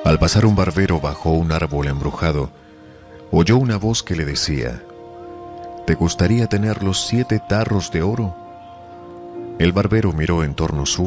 Al pasar un barbero bajo un árbol embrujado, oyó una voz que le decía: ¿te gustaría tener los 7 tarros de oro? El barbero miró en torno suyo